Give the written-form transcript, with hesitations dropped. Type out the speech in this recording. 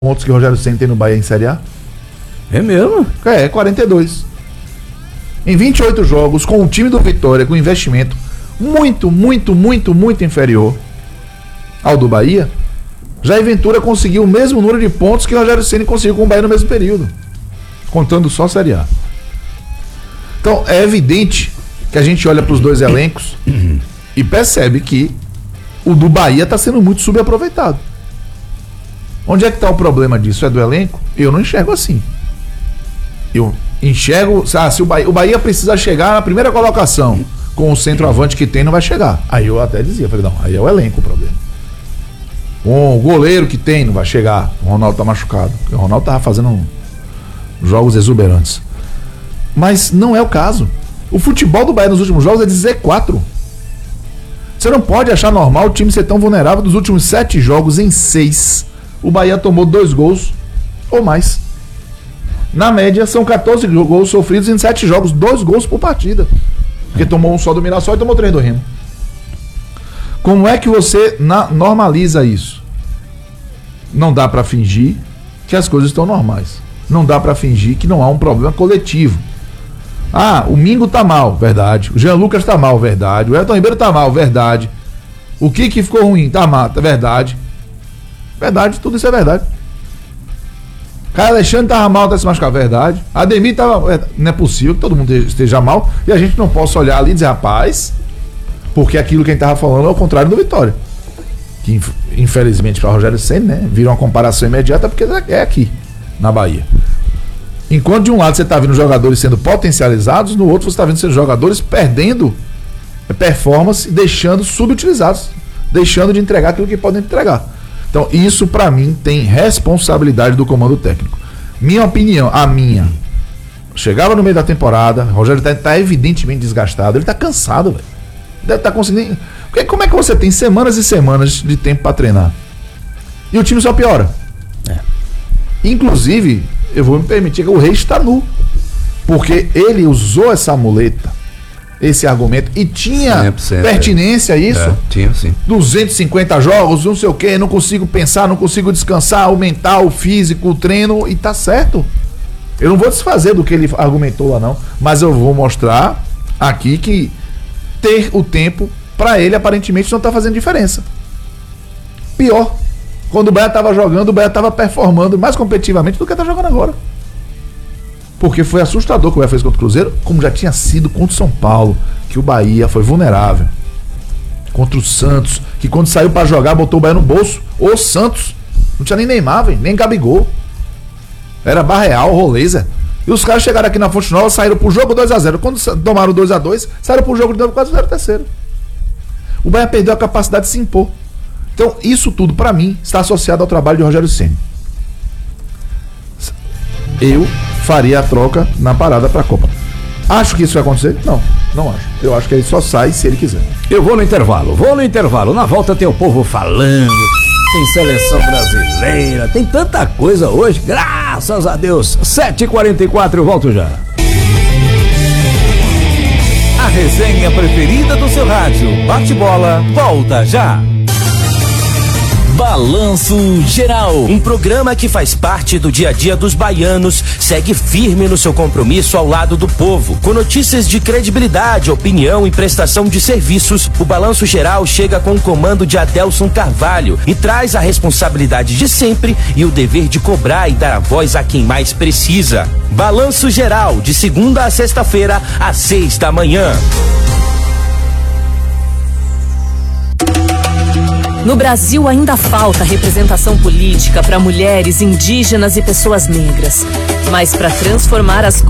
pontos que o Rogério Ceni tem no Bahia em Série A? É mesmo? 42. Em 28 jogos, com o time do Vitória, com investimento muito inferior ao do Bahia, Jair Ventura conseguiu o mesmo número de pontos que o Rogério Ceni conseguiu com o Bahia no mesmo período, contando só a Série A. Então é evidente que a gente olha para os dois elencos e percebe que o do Bahia está sendo muito subaproveitado. Onde é que está o problema disso? É do elenco? Eu não enxergo assim. Eu enxergo, se o Bahia precisa chegar na primeira colocação com o centroavante que tem, não vai chegar. Aí eu até dizia, falei, não, aí é o elenco o problema. O goleiro que tem não vai chegar. O Ronaldo tá machucado. O Ronaldo tava fazendo jogos exuberantes. Mas não é o caso. O futebol do Bahia nos últimos jogos é de Z4. Você não pode achar normal o time ser tão vulnerável. Dos últimos 7 jogos, em 6, o Bahia tomou 2 gols ou mais. Na média, são 14 gols sofridos em 7 jogos, 2 gols por partida. Porque tomou um só do Mirassol e tomou 3 do Remo. Como é que você normaliza isso? Não dá pra fingir que as coisas estão normais. Não dá pra fingir que não há um problema coletivo. Ah, o Mingo tá mal, verdade. O Jean Lucas tá mal, verdade. O Elton Ribeiro tá mal, verdade. O Kiki ficou ruim, tá mal, verdade. Verdade, tudo isso é verdade. Caio Alexandre tava mal até se machucar, verdade. Ademir tava. Não é possível que todo mundo esteja mal e a gente não possa olhar ali e dizer, rapaz, porque aquilo que a gente tava falando é o contrário do Vitória. Que infelizmente para Rogério Ceni, né, vira uma comparação imediata porque é aqui, na Bahia. Enquanto de um lado você tá vendo jogadores sendo potencializados, no outro você tá vendo seus jogadores perdendo performance, deixando subutilizados, deixando de entregar aquilo que podem entregar. Então, isso pra mim tem responsabilidade do comando técnico. Minha opinião, a minha. Chegava no meio da temporada, o Rogério tá evidentemente desgastado, ele tá cansado, velho. Deve estar conseguindo. Porque como é que você tem semanas e semanas de tempo pra treinar? E o time só piora. Inclusive, eu vou me permitir que o Rei está nu. Porque ele usou essa muleta, esse argumento, e tinha pertinência a isso. Tinha sim. 250 jogos, não sei o que, não consigo pensar, não consigo descansar, o mental, o físico, o treino, e tá certo. Eu não vou desfazer do que ele argumentou lá não, mas eu vou mostrar aqui que ter o tempo, pra ele aparentemente não tá fazendo diferença. Pior, quando o Bahia tava jogando, o Bahia tava performando mais competitivamente do que tá jogando agora. Porque foi assustador que o Bahia fez contra o Cruzeiro, como já tinha sido contra o São Paulo, que o Bahia foi vulnerável. Contra o Santos, que quando saiu pra jogar, botou o Bahia no bolso. O Santos, não tinha nem Neymar, véio, nem Gabigol. Era Barreal, Roleza. E os caras chegaram aqui na Fonte Nova, saíram pro jogo 2-0. Quando tomaram 2-2, saíram pro jogo de novo, quase 0-3. O Bahia perdeu a capacidade de se impor. Então, isso tudo, pra mim, está associado ao trabalho de Rogério Ceni. Eu faria a troca na parada pra Copa. Acho que isso vai acontecer? Não acho. Eu acho que ele só sai se ele quiser. Eu vou no intervalo. Na volta tem o povo falando, tem seleção brasileira, tem tanta coisa hoje, graças a Deus. 7h44, eu volto já. A resenha preferida do seu rádio, Bate-Bola, volta já. Balanço Geral, um programa que faz parte do dia a dia dos baianos, segue firme no seu compromisso ao lado do povo. Com notícias de credibilidade, opinião e prestação de serviços, o Balanço Geral chega com o comando de Adelson Carvalho e traz a responsabilidade de sempre e o dever de cobrar e dar a voz a quem mais precisa. Balanço Geral, de segunda a sexta-feira, às 6 da manhã. No Brasil ainda falta representação política para mulheres, indígenas e pessoas negras. Mas para transformar as coisas